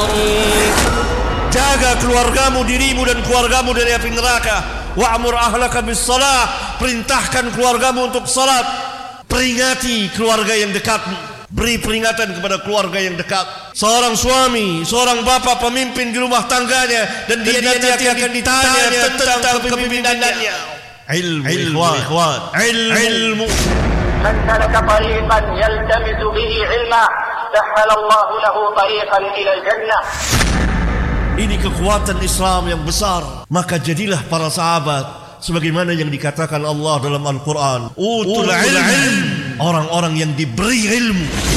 النار. Jaga keluargamu, dirimu dan keluargamu dari api neraka. Wa'mur ahlaka bis-shalah, perintahkan keluargamu untuk salat. Peringati keluarga yang dekatmu, beri peringatan kepada keluarga yang dekat. Seorang suami, seorang bapa pemimpin di rumah tangganya, dan dia nanti akan ditanya tentang kepemimpinannya. Ilmu, ikhwan. Ilmu. من سلك طريقا يلتمس به علما سهل الله له طريقا إلى الجنة. Ini kekuatan Islam yang besar. Maka jadilah para sahabat sebagaimana yang dikatakan Allah dalam Al-Quran, utul ilm, orang-orang yang diberi ilmu.